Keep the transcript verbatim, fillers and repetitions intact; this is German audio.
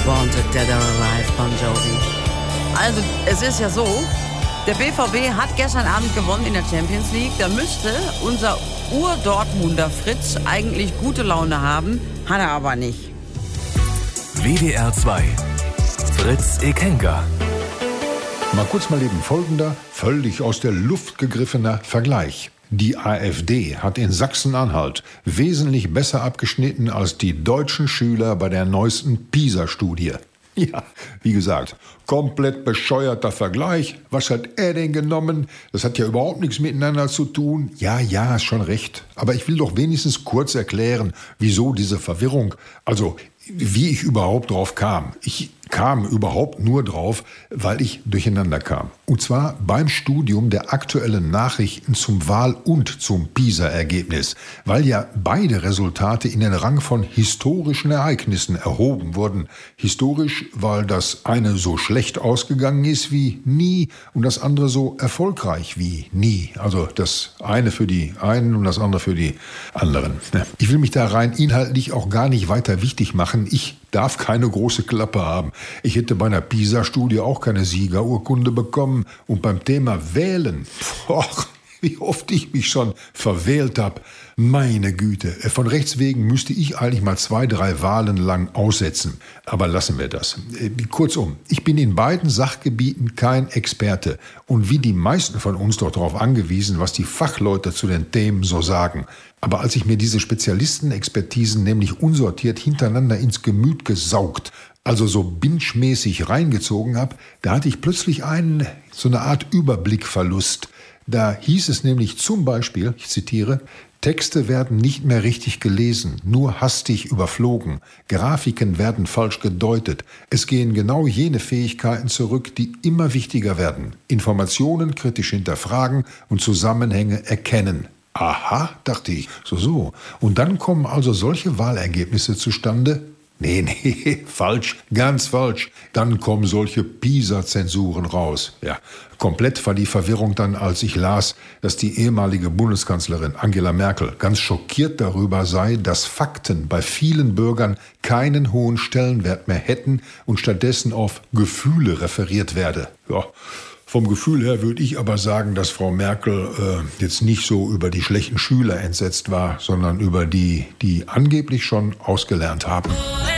Wanted, Dead or Alive, Bon Jovi. Also, es ist ja so, der B V B hat gestern Abend gewonnen in der Champions League. Da müsste unser Ur-Dortmunder Fritz eigentlich gute Laune haben, hat er aber nicht. W D R zwei. Fritz Ekenga. Mal kurz mal eben folgender, völlig aus der Luft gegriffener Vergleich. Die AfD hat in Sachsen-Anhalt wesentlich besser abgeschnitten als die deutschen Schüler bei der neuesten PISA-Studie. Ja, wie gesagt, komplett bescheuerter Vergleich. Was hat er denn genommen? Das hat ja überhaupt nichts miteinander zu tun. Ja, ja, ist schon recht. Aber ich will doch wenigstens kurz erklären, wieso diese Verwirrung, also wie ich überhaupt drauf kam. Ich kam überhaupt nur drauf, weil ich durcheinander kam. Und zwar beim Studium der aktuellen Nachrichten zum Wahl- und zum PISA-Ergebnis. Weil ja beide Resultate in den Rang von historischen Ereignissen erhoben wurden. Historisch, weil das eine so schlecht ausgegangen ist wie nie und das andere so erfolgreich wie nie. Also das eine für die einen und das andere für die anderen. Ich will mich da rein inhaltlich auch gar nicht weiter wichtig machen. Ich darf keine große Klappe haben. Ich hätte bei einer PISA-Studie auch keine Siegerurkunde bekommen. Und beim Thema Wählen, boah, wie oft ich mich schon verwählt habe. Meine Güte, von Rechts wegen müsste ich eigentlich mal zwei, drei Wahlen lang aussetzen. Aber lassen wir das. Kurzum, ich bin in beiden Sachgebieten kein Experte. Und wie die meisten von uns doch darauf angewiesen, was die Fachleute zu den Themen so sagen. Aber als ich mir diese Spezialistenexpertisen nämlich unsortiert hintereinander ins Gemüt gesaugt, also so binge-mäßig reingezogen habe, da hatte ich plötzlich einen, so eine Art Überblickverlust. Da hieß es nämlich zum Beispiel, ich zitiere, Texte werden nicht mehr richtig gelesen, nur hastig überflogen. Grafiken werden falsch gedeutet. Es gehen genau jene Fähigkeiten zurück, die immer wichtiger werden. Informationen kritisch hinterfragen und Zusammenhänge erkennen. Aha, dachte ich, so, so. Und dann kommen also solche Wahlergebnisse zustande? Nee, nee, falsch, ganz falsch. Dann kommen solche PISA-Zensuren raus. Ja, komplett war die Verwirrung dann, als ich las, dass die ehemalige Bundeskanzlerin Angela Merkel ganz schockiert darüber sei, dass Fakten bei vielen Bürgern keinen hohen Stellenwert mehr hätten und stattdessen auf Gefühle referiert werde. Ja. Vom Gefühl her würde ich aber sagen, dass Frau Merkel äh, jetzt nicht so über die schlechten Schüler entsetzt war, sondern über die, die angeblich schon ausgelernt haben.